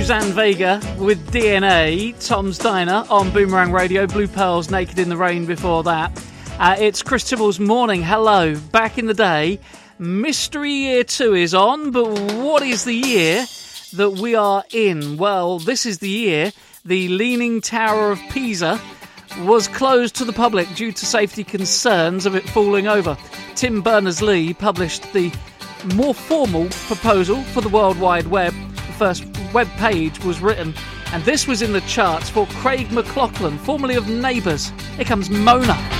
Suzanne Vega with DNA, Tom's Diner on Boomerang Radio, Blue Pearls, Naked in the Rain before that. It's Chris Tibble's Morning. Hello. Back in the day, Mystery Year 2 is on, but what is the year that we are in? Well, this is the year the Leaning Tower of Pisa was closed to the public due to safety concerns of it falling over. Tim Berners-Lee published the more formal proposal for the World Wide Web. The first web page was written, and this was in the charts for Craig McLachlan, formerly of Neighbours. Here comes Mona.